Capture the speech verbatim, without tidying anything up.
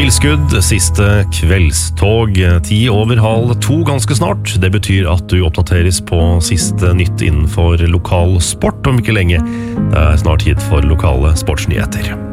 Tilskudd, siste kveldstog, ti over halv to ganske snart. Det betyr at du oppdateres på siste nytt innenfor lokal sport om ikke lenge. Det er snart tid for lokale sportsnyheter.